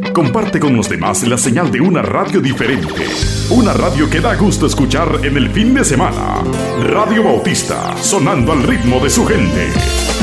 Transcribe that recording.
Comparte con los demás la señal de una radio diferente. Una radio que da gusto escuchar en el fin de semana. Radio Bautista, sonando al ritmo de su gente.